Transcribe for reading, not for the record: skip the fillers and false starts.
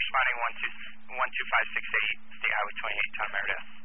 responding 12568, State Highway 28, Town of Maridale.